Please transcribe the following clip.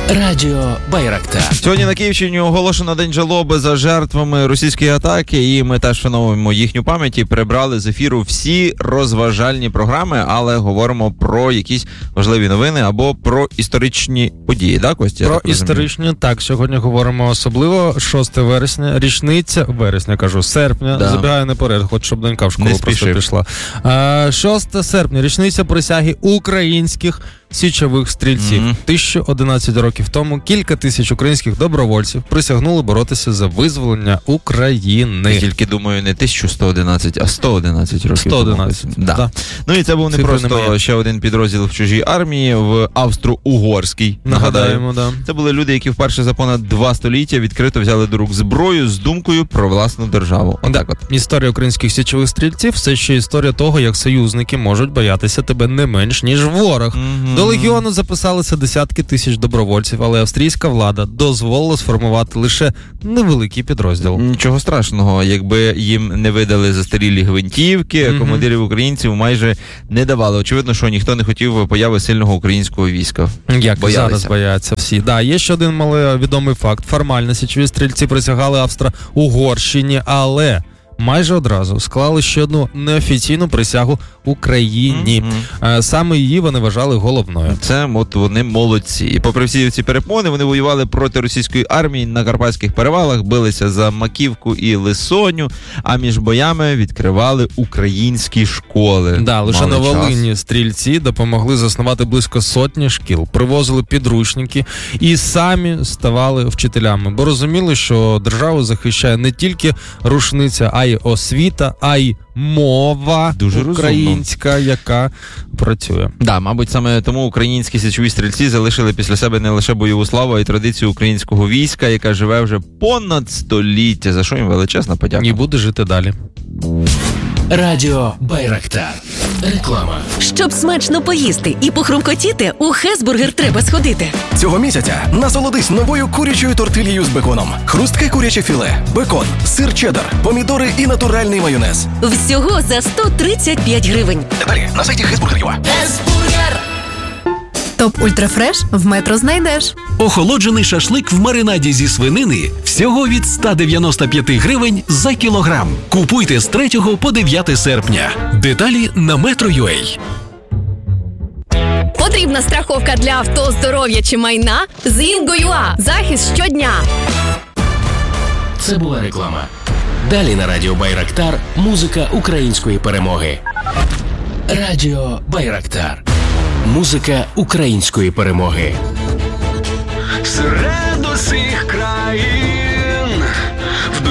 Радіо Байрактар. Сьогодні на Київщині оголошено День жалоби за жертвами російської атаки, і ми теж вшановуємо їхню пам'ять і прибрали з ефіру всі розважальні програми, але говоримо про якісь важливі новини або про історичні події, так, Костя? Про історичні, так, сьогодні говоримо особливо 6 серпня, да. Забігаю наперед, хоч щоб донька в школу просто пішла. 6 серпня, річниця присяги українських січових стрільців. 1011 років тому кілька тисяч українських добровольців присягнули боротися за визволення України. Я тільки думаю, не 1111, а 111 років. 111, да. Ну і це був не просто ще один підрозділ в чужій армії, в австро-угорській. Нагадаємо, да. Це були люди, які вперше за понад 2 століття відкрито взяли до рук зброю з думкою про власну державу. Отак от. Історія українських січових стрільців – це ще історія того, як союзники можуть боятися тебе не менш, ніж ворог. До легіону записалися десятки тисяч добровольців, але австрійська влада дозволила сформувати лише невеликий підрозділ. Нічого страшного, якби їм не видали застарілі гвинтівки, командирів українців майже не давали. Очевидно, що ніхто не хотів появи сильного українського війська. Як зараз бояться всі. Да, є ще один маловідомий факт. Формально січові стрільці присягали Австро-Угорщині, але майже одразу склали ще одну неофіційну присягу Україні. Саме її вони вважали головною. Це от вони молодці. І попри всі ці перепони, вони воювали проти російської армії на Карпатських перевалах, билися за Маківку і Лисоню, а між боями відкривали українські школи. Да, лише на Волині стрільці допомогли заснувати близько сотні шкіл, привозили підручники і самі ставали вчителями, бо розуміли, що державу захищає не тільки рушниця, а й освіта, а й мова дуже українська, розумно, яка працює. Да, мабуть, саме тому українські січові стрільці залишили після себе не лише бойову славу, а й традицію українського війська, яка живе вже понад століття, за що їм величезна подяка. І буде жити далі. Радіо Байрактар. Реклама. Щоб смачно поїсти і похрумкотіти, у Хесбургер треба сходити. Цього місяця насолодись новою курячою тортильєю з беконом. Хрустке куряче філе, бекон, сир чеддер, помідори і натуральний майонез. Всього за 135 гривень. Деталі на сайті Хесбургер'єва. Хесбургер! Топ Ультрафреш в Метро знайдеш. Охолоджений шашлик в маринаді зі свинини всього від 195 гривень за кілограм. Купуйте з 3 по 9 серпня. Деталі на Metro.ua. Потрібна страховка для авто, здоров'я чи майна? З Інго.ua. Захист щодня. Це була реклама. Далі на Радіо Байрактар музика української перемоги. Радіо Байрактар. Музика української перемоги. Серед усіх